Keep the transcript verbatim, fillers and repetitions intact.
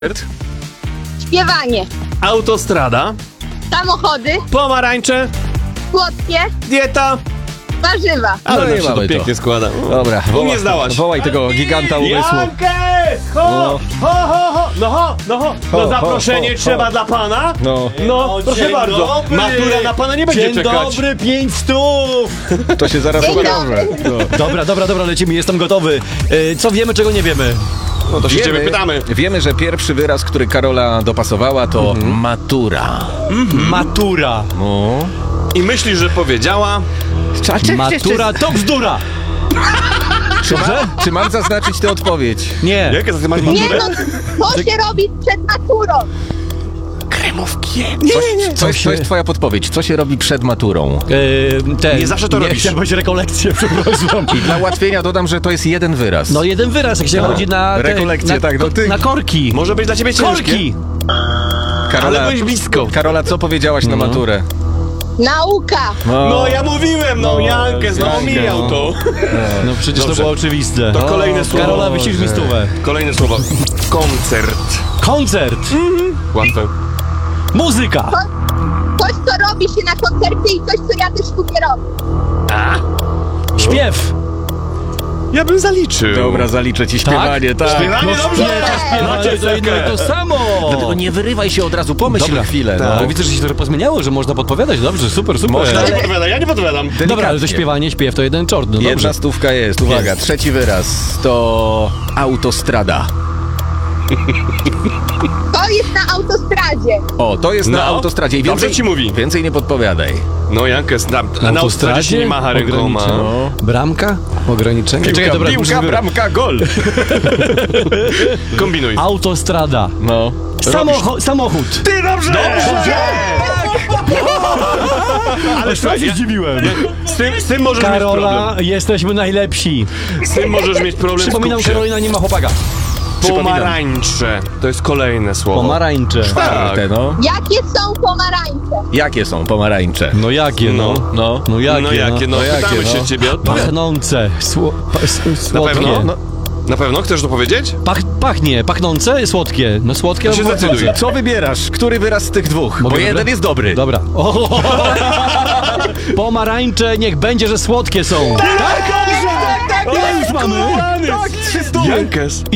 Śpiewanie. Autostrada. Samochody. Pomarańcze. Słodkie. Dieta. Warzywa. Ale No nam i się to mamy to. pięknie składa. Dobra, U mnie zdałaś. Wołaj tego giganta umysłu. Jankes! Ho, No. ho, ho, ho! No ho, no ho! Ho, No ho, zaproszenie ho, ho. trzeba dla pana? No, No, proszę dzień bardzo. dobry. Matura na pana nie będzie Dzień czekać. dobry, pięć stów! to się zaraz Dzień okaże. No. Dobra, dobra, dobra, lecimy, jestem gotowy. E, co wiemy, czego nie wiemy? No to się ciebie pytamy. wiemy, że pierwszy wyraz, który Karola dopasowała, to matura. Matura. No. I myślisz, że powiedziała... Matura to bzdura! Czy, ma, czy mam zaznaczyć tę odpowiedź? Nie. Jakie ty masz Nie maturę? no, co się robi przed maturą? Kremówki. Coś, coś, to jest twoja podpowiedź. Co się robi przed maturą? E, ten. Nie zawsze to nie, robisz. Chciałbyś rekolekcję, przepraszam. I dla ułatwienia dodam, że to jest jeden wyraz. No jeden wyraz, jak się No. chodzi na... te- Rekolekcje, na, tak, no ty- Na korki. Może być dla ciebie ciężkie. Korki. Karola, Ale byłeś blisko. Karola, co powiedziałaś na maturę? Nauka. No ja mówiłem, no, No, Jankes, no Jankes, omijał no. to. No przecież Dobrze. to było oczywiste. To kolejne słowo. Karola, wyścig mi stówę. Kolejne słowo. Koncert. Koncert. Łatwe. Muzyka. Coś, co robi się na koncercie i coś, co ja też lubię robić. Śpiew. Ja bym zaliczył. Dobra, zaliczę ci śpiewanie, tak. Śpiewanie dobrze. Śpiewanie to inne to samo. Dlatego nie wyrywaj się od razu, pomyśl Dobra. na chwilę. Tak. No. Widzę, że się trochę pozmieniało, że można podpowiadać. Dobrze, super, super. Można. Ja nie podpowiadam, ja nie podpowiadam. Dobra, ale to Delikatnie. śpiewanie, śpiew to jeden czort. No Jedna dobrze. stówka jest, uwaga, Jest. trzeci wyraz to autostrada. To jest na autostradzie. O, to jest No, na autostradzie. I dobrze więcej, ci mówi. Więcej nie podpowiadaj. No Jankes, na, na autostradzie się nie macha rękoma. Ograniczenie. Bramka? Ograniczenie? Piłka, Czekaj, dobra, piłka, muszę wybrać. bramka, gol. Kombinuj. Autostrada. No. Samocho- samochód. Ty dobrze! Dobrze! Ale słuchaj, się ja, zdziwiłem. z, tym, z tym możesz mieć Karola, problem. jesteśmy najlepsi. Z tym możesz mieć problem. Przypominam, skup się. Karolina nie ma chłopaka. Pomarańcze. To jest kolejne słowo. Pomarańcze. Czwarte, no. Jakie są pomarańcze? Jakie są pomarańcze? No jakie, no? No. No. No jakie, No jakie, no, No jakie, pytamy się no. ciebie. Odpowiedz. Pachnące, sło- pa- s- Na słodkie. pewno? No. Na pewno? Chcesz to powiedzieć? Pach, pachnie, pachnące, słodkie. No słodkie To się albo zdecyduj. pachnące. Co wybierasz? Który wyraz z tych dwóch? Mogę Bo jeden wybrać? jest dobry. Dobra. O, pomarańcze, niech będzie, że słodkie są. Tak? Tak, tak, tak, już mamy. Tak, trzy stówy. Jankes.